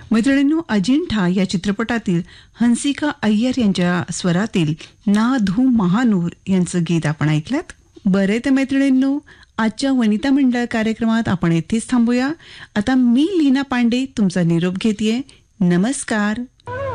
मैत्रिणींनो, अजिंठा या चित्रपटातील हंसिका अय्यर यांच्या स्वरातील ना धूम महानूर यांचं गीत आपण ऐकलंत. बरे तर मैत्रिणींनो, आजच्या वनिता मंडळ कार्यक्रमात आपण इथेच थांबूया. आता मी लीना पांडे तुमचा निरोप घेतेय. नमस्कार.